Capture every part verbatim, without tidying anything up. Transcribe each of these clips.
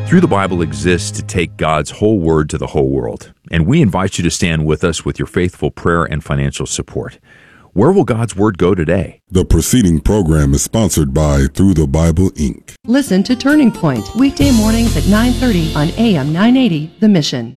Through the Bible exists to take God's whole word to the whole world, and we invite you to stand with us with your faithful prayer and financial support. Where will God's word go today? The preceding program is sponsored by Through the Bible, Incorporated. Listen to Turning Point, weekday mornings at nine thirty on A M nine eighty, The Mission.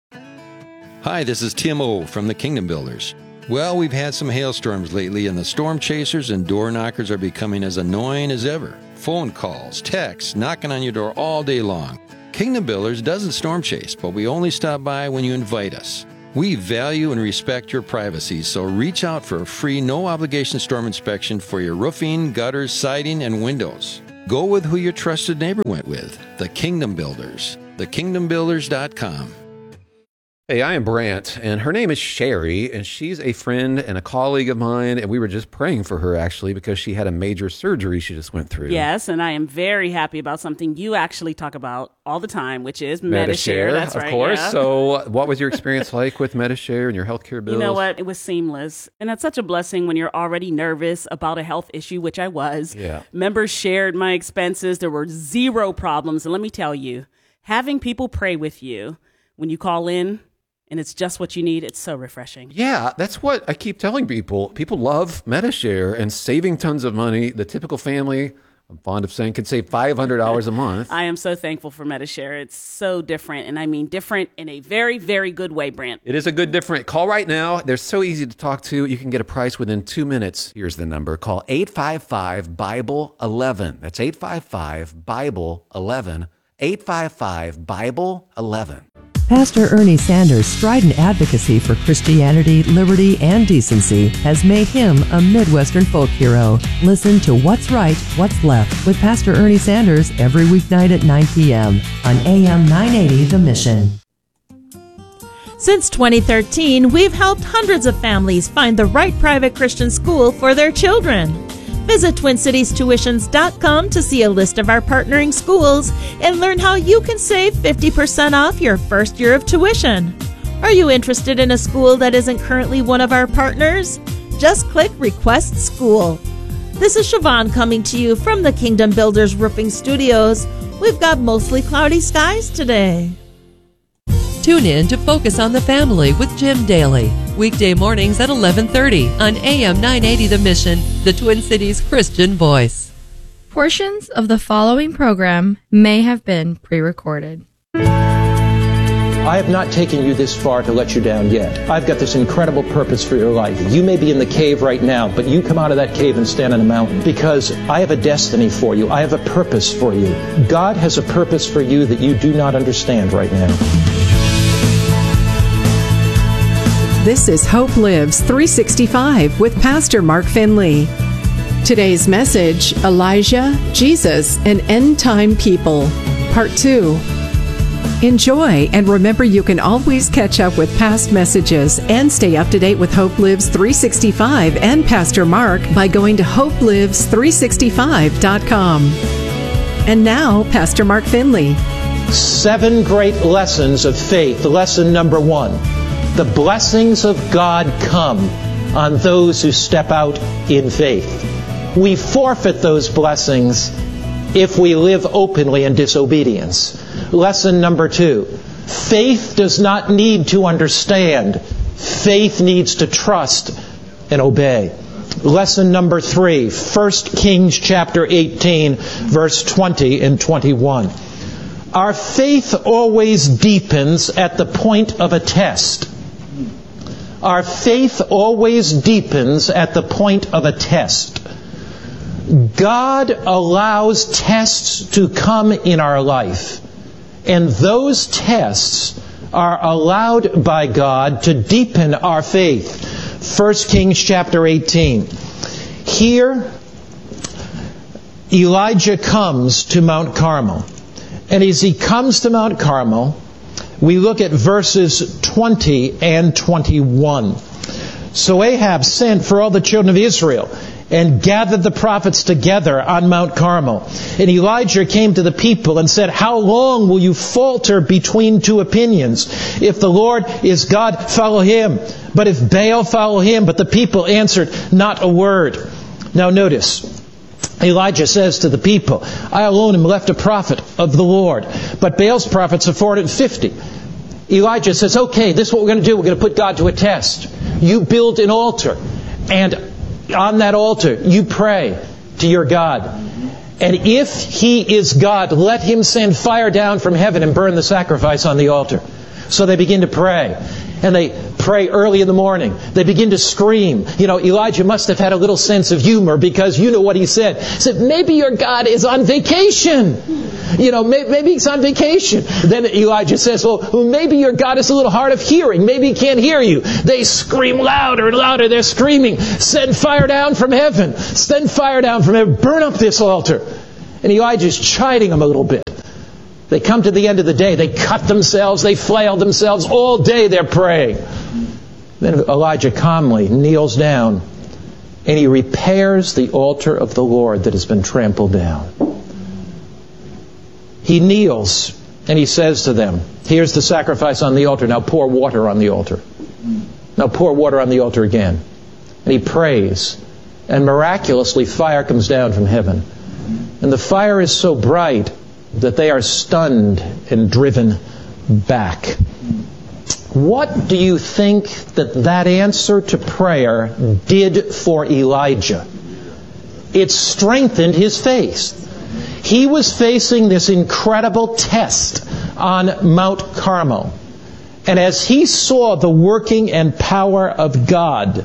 Hi, this is Tim O. from the Kingdom Builders. Well, we've had some hailstorms lately, and the storm chasers and door knockers are becoming as annoying as ever. Phone calls, texts, knocking on your door all day long. Kingdom Builders doesn't storm chase, but we only stop by when you invite us. We value and respect your privacy, so reach out for a free, no-obligation storm inspection for your roofing, gutters, siding, and windows. Go with who your trusted neighbor went with, the Kingdom Builders, the kingdom builders dot com. Hey, I am Brant, and her name is Sherry, and she's a friend and a colleague of mine, and we were just praying for her, actually, because she had a major surgery she just went through. Yes, and I am very happy about something you actually talk about all the time, which is Medi-Share. Medi-Share, That's of right, course. yeah. So what was your experience like with Medi-Share and your healthcare bills? You know what? It was seamless, and that's such a blessing when you're already nervous about a health issue, which I was. Yeah. Members shared my expenses. There were zero problems, and let me tell you, having people pray with you when you call in, and it's just what you need, it's so refreshing. Yeah, that's what I keep telling people. People love Medi-Share and saving tons of money. The typical family, I'm fond of saying, could save five hundred dollars a month. I am so thankful for Medi-Share. It's so different, and I mean different in a very, very good way, Brant. It is a good different. Call right now. They're so easy to talk to. You can get a price within two minutes. Here's the number. Call eight five five, Bible eleven. That's eight five five, Bible eleven. eight five five, Bible eleven. Pastor Ernie Sanders' strident advocacy for Christianity, liberty, and decency has made him a Midwestern folk hero. Listen to What's Right, What's Left with Pastor Ernie Sanders every weeknight at nine p.m. on A M nine eighty The Mission. Since twenty thirteen, we've helped hundreds of families find the right private Christian school for their children. Visit twin cities tuitions dot com to see a list of our partnering schools and learn how you can save fifty percent off your first year of tuition. Are you interested in a school that isn't currently one of our partners? Just click Request School. This is Siobhan coming to you from the Kingdom Builders Roofing Studios. We've got mostly cloudy skies today. Tune in to Focus on the Family with Jim Daly, weekday mornings at eleven thirty on A M nine eighty The Mission, the Twin Cities Christian voice. Portions of the following program may have been pre-recorded. I have not taken you this far to let you down yet. I've got this incredible purpose for your life. You may be in the cave right now, but you come out of that cave and stand on a mountain because I have a destiny for you. I have a purpose for you. God has a purpose for you that you do not understand right now. This is Hope Lives three sixty-five with Pastor Mark Finley. Today's message, Elijah, Jesus, and End Time People, Part two. Enjoy, and remember you can always catch up with past messages and stay up to date with Hope Lives three sixty-five and Pastor Mark by going to hope lives three sixty-five dot com. And now, Pastor Mark Finley. Seven great lessons of faith. Lesson number one. The blessings of God come on those who step out in faith. We forfeit those blessings if we live openly in disobedience. Lesson number two. Faith does not need to understand. Faith needs to trust and obey. Lesson number three. First Kings chapter eighteen, verse twenty and twenty-one. Our faith always deepens at the point of a test. Our faith always deepens at the point of a test. God allows tests to come in our life, and those tests are allowed by God to deepen our faith. First Kings chapter eighteen. Here, Elijah comes to Mount Carmel. And as he comes to Mount Carmel, we look at verses twenty and twenty-one. So Ahab sent for all the children of Israel and gathered the prophets together on Mount Carmel. And Elijah came to the people and said, "How long will you falter between two opinions? If the Lord is God, follow him. But if Baal, follow him." But the people answered not a word. Now notice, Elijah says to the people, "I alone am left a prophet of the Lord. But Baal's prophets are four hundred fifty. Elijah says, okay, this is what we're going to do. We're going to put God to a test. You build an altar, and on that altar, you pray to your God. And if He is God, let Him send fire down from heaven and burn the sacrifice on the altar. So they begin to pray. And they pray early in the morning. They begin to scream. You know, Elijah must have had a little sense of humor, because you know what he said. He said, maybe your God is on vacation. You know, maybe he's on vacation. Then Elijah says, well, maybe your God is a little hard of hearing. Maybe he can't hear you. They scream louder and louder. They're screaming, send fire down from heaven. Send fire down from heaven. Burn up this altar. And Elijah's chiding them a little bit. They come to the end of the day. They cut themselves. They flail themselves. All day they're praying. Then Elijah calmly kneels down, and he repairs the altar of the Lord that has been trampled down. He kneels, and he says to them, here's the sacrifice on the altar. Now pour water on the altar. Now pour water on the altar again. And he prays, and miraculously fire comes down from heaven. And the fire is so bright that they are stunned and driven back. What do you think that that answer to prayer did for Elijah? It strengthened his faith. He was facing this incredible test on Mount Carmel. And as he saw the working and power of God,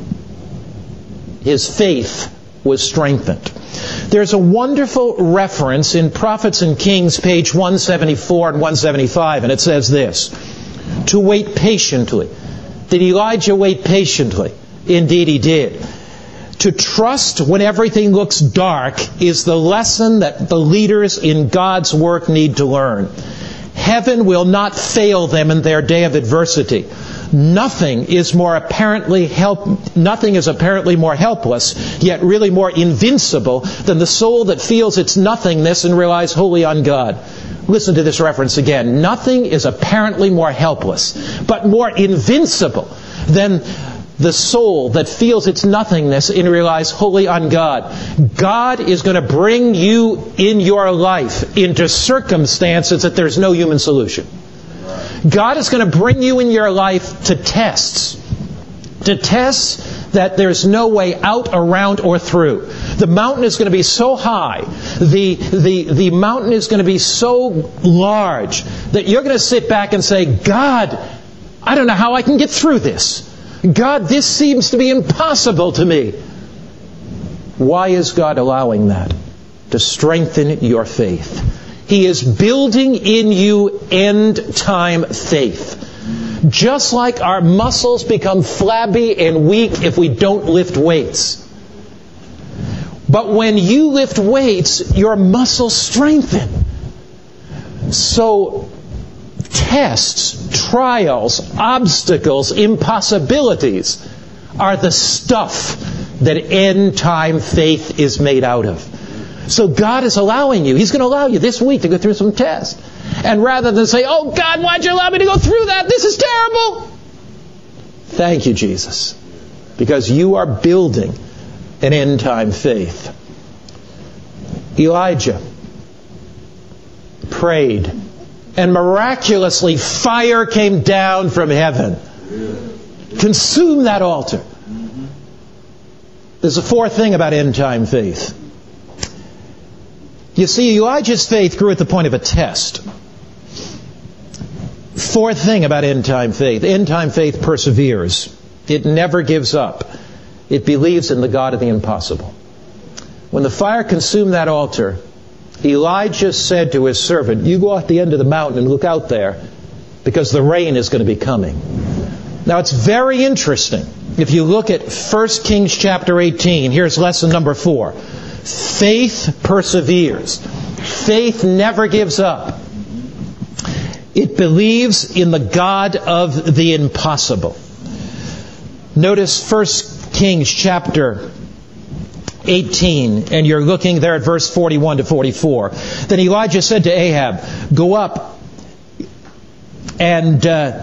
his faith was strengthened. There's a wonderful reference in Prophets and Kings, page one seventy-four and one seventy-five, and it says this: to wait patiently. Did Elijah wait patiently? Indeed he did. To trust when everything looks dark is the lesson that the leaders in God's work need to learn. Heaven will not fail them in their day of adversity. Nothing is more apparently help. Nothing is apparently more helpless, yet really more invincible than the soul that feels its nothingness and relies wholly on God. Listen to this reference again. Nothing is apparently more helpless, but more invincible than the soul that feels its nothingness and relies wholly on God. God is going to bring you in your life into circumstances that there's no human solution. God is going to bring you in your life to tests. To tests that there's no way out, around, or through. The mountain is going to be so high, the, the, the mountain is going to be so large, that you're going to sit back and say, God, I don't know how I can get through this. God, this seems to be impossible to me. Why is God allowing that? To strengthen your faith. He is building in you end-time faith. Just like our muscles become flabby and weak if we don't lift weights. But when you lift weights, your muscles strengthen. So, tests, trials, obstacles, impossibilities are the stuff that end-time faith is made out of. So God is allowing you, He's going to allow you this week to go through some tests. And rather than say, oh God, why'd you allow me to go through that? This is terrible. Thank you, Jesus. Because you are building an end-time faith. Elijah prayed, and miraculously fire came down from heaven. Consume that altar. There's a fourth thing about end-time faith. You see, Elijah's faith grew at the point of a test. Fourth thing about end-time faith. End-time faith perseveres. It never gives up. It believes in the God of the impossible. When the fire consumed that altar, Elijah said to his servant, you go at the end of the mountain and look out there, because the rain is going to be coming. Now it's very interesting. If you look at First Kings chapter eighteen, here's lesson number four. Faith perseveres. Faith never gives up. It believes in the God of the impossible. Notice First Kings chapter eighteen, and you're looking there at verse forty-one to forty-four. Then Elijah said to Ahab, go up and uh,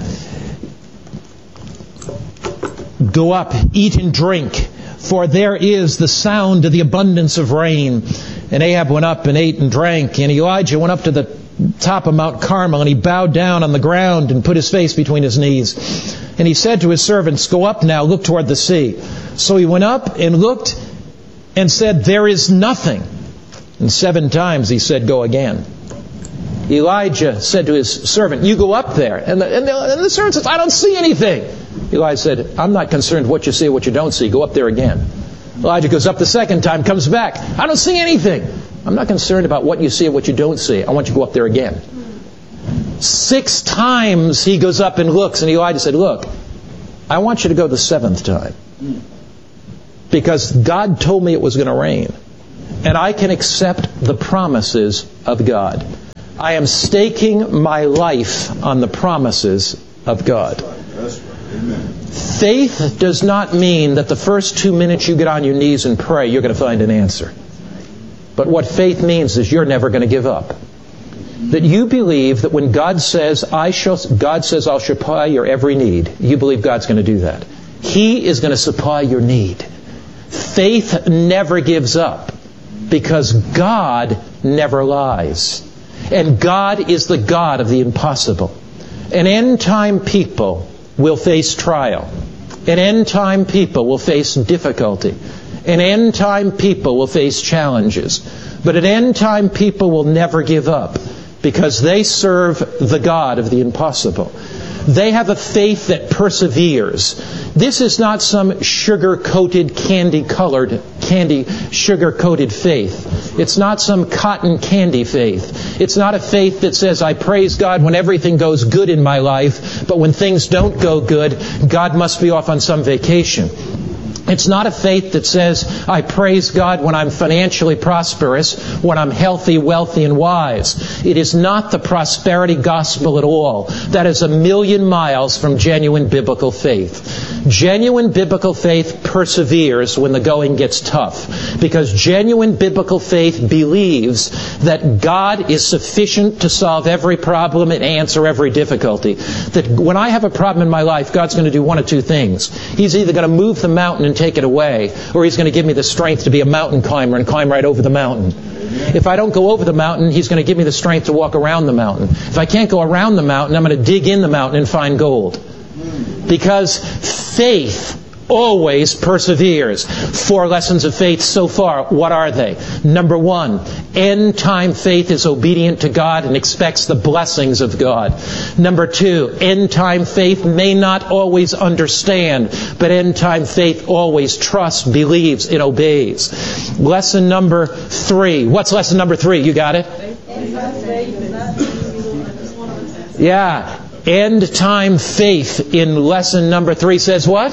go up, eat and drink, for there is the sound of the abundance of rain. And Ahab went up and ate and drank, and Elijah went up to the top of Mount Carmel, and he bowed down on the ground and put his face between his knees. And he said to his servants, "Go up now, look toward the sea." So he went up and looked and said, "There is nothing." And seven times he said, "Go again." Elijah said to his servant, "You go up there." And the, and the, and the servant says, "I don't see anything." Elijah said, "I'm not concerned what you see or what you don't see. Go up there again." Elijah goes up the second time, comes back. "I don't see anything." "I'm not concerned about what you see or what you don't see. I want you to go up there again." Six times he goes up and looks, and Elijah said, "Look, I want you to go the seventh time. Because God told me it was going to rain. And I can accept the promises of God. I am staking my life on the promises of God." Faith does not mean that the first two minutes you get on your knees and pray, you're going to find an answer. But what faith means is you're never going to give up. That you believe that when God says, I shall, God says, "I'll supply your every need," you believe God's going to do that. He is going to supply your need. Faith never gives up because God never lies. And God is the God of the impossible. An end-time people will face trial. An end-time people will face difficulty. An end-time people will face challenges. But an end-time people will never give up because they serve the God of the impossible. They have a faith that perseveres. This is not some sugar-coated, candy-colored, candy, sugar-coated faith. It's not some cotton candy faith. It's not a faith that says, I praise God when everything goes good in my life, but when things don't go good, God must be off on some vacation. It's not a faith that says, I praise God when I'm financially prosperous, when I'm healthy, wealthy, and wise. It is not the prosperity gospel at all. That is a million miles from genuine biblical faith. Genuine biblical faith perseveres when the going gets tough. Because genuine biblical faith believes that God is sufficient to solve every problem and answer every difficulty. That when I have a problem in my life, God's going to do one of two things. He's either going to move the mountain and take it away, or He's going to give me the strength to be a mountain climber and climb right over the mountain. If I don't go over the mountain, He's going to give me the strength to walk around the mountain. If I can't go around the mountain, I'm going to dig in the mountain and find gold. Because faith always perseveres. Four lessons of faith so far. What are they? Number one, end-time faith is obedient to God and expects the blessings of God. Number two, end-time faith may not always understand, but end-time faith always trusts, believes, and obeys. Lesson number three. What's lesson number three? You got it? Yeah. End-time faith in lesson number three says what?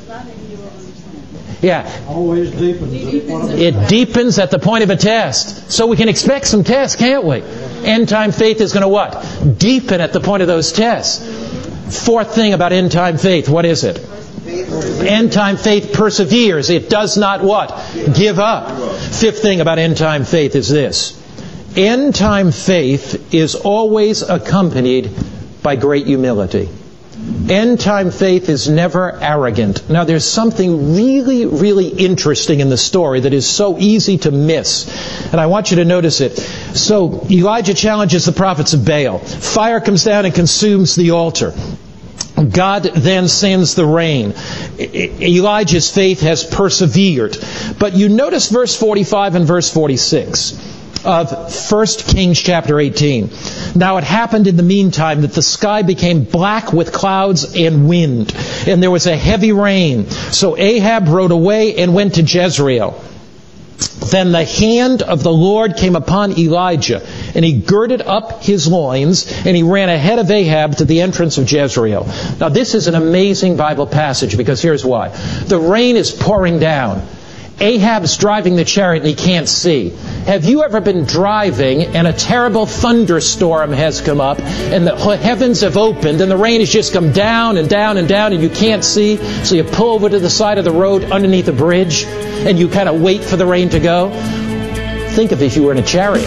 Yeah. Always deepens. It deepens at the point of a test. So we can expect some tests, can't we? End-time faith is going to what? Deepen at the point of those tests. Fourth thing about end-time faith, what is it? End-time faith perseveres. It does not what? Give up. Fifth thing about end-time faith is this. End-time faith is always accompanied by great humility. End-time faith is never arrogant. Now, there's something really, really interesting in the story that is so easy to miss. And I want you to notice it. So, Elijah challenges the prophets of Baal. Fire comes down and consumes the altar. God then sends the rain. Elijah's faith has persevered. But you notice verse forty-five and verse forty-six of First Kings chapter eighteen. Now it happened in the meantime that the sky became black with clouds and wind, and there was a heavy rain. So Ahab rode away and went to Jezreel. Then the hand of the Lord came upon Elijah, and he girded up his loins, and he ran ahead of Ahab to the entrance of Jezreel. Now this is an amazing Bible passage, because here's why. The rain is pouring down. Ahab's driving the chariot and he can't see. Have you ever been driving and a terrible thunderstorm has come up and the heavens have opened and the rain has just come down and down and down and you can't see? So you pull over to the side of the road underneath a bridge and you kind of wait for the rain to go? Think of if you were in a chariot.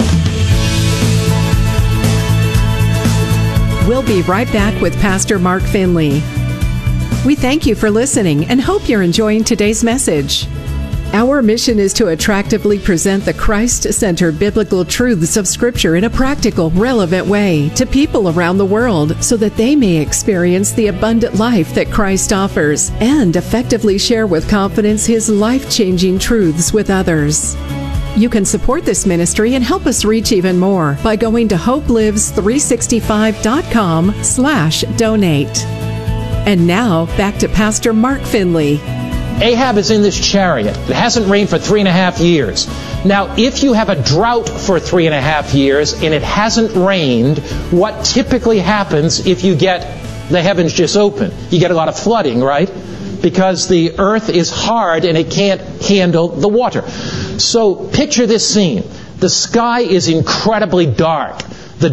We'll be right back with Pastor Mark Finley. We thank you for listening and hope you're enjoying today's message. Our mission is to attractively present the Christ-centered biblical truths of Scripture in a practical, relevant way to people around the world so that they may experience the abundant life that Christ offers and effectively share with confidence His life-changing truths with others. You can support this ministry and help us reach even more by going to hope lives three sixty-five dot com slash donate. And now, back to Pastor Mark Finley. Ahab is in this chariot. It hasn't rained for three and a half years. Now, if you have a drought for three and a half years and it hasn't rained, what typically happens if you get the heavens just open? You get a lot of flooding, right? Because the earth is hard and it can't handle the water. So picture this scene. The sky is incredibly dark.